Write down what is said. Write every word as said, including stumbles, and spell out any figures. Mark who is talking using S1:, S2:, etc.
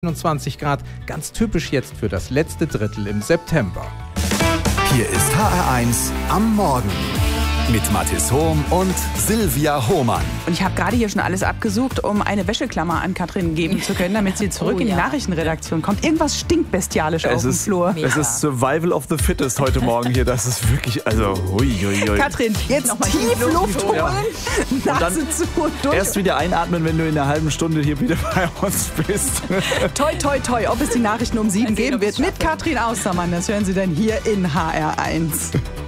S1: einundzwanzig Grad, ganz typisch jetzt für das letzte Drittel im September.
S2: Hier ist H R eins am Morgen mit Mathis Hohm und Silvia Hohmann.
S3: Und ich habe gerade hier schon alles abgesucht, um eine Wäscheklammer an Katrin geben zu können, damit sie zurück
S4: Oh,
S3: in die
S4: ja.
S3: Nachrichtenredaktion kommt. Irgendwas stinkt bestialisch auf
S5: Es
S3: dem
S5: ist,
S3: Flur.
S4: Mega.
S5: es ist Survival of the Fittest heute Morgen hier. Das ist wirklich, also, hui, hui, hui.
S3: Katrin, jetzt
S4: Nochmal
S3: tief
S4: die
S3: Luft
S4: Luft
S3: holen, Nase zu und durch.
S5: Erst wieder einatmen, wenn du in einer halben Stunde hier wieder bei uns bist.
S3: Toi, toi, toi, ob es die Nachrichten um sieben
S4: Mal sehen,
S3: geben
S4: ob
S3: wird
S4: ich's
S3: mit
S4: schaffe.
S3: Katrin Austermann. Das hören Sie dann hier in H R eins.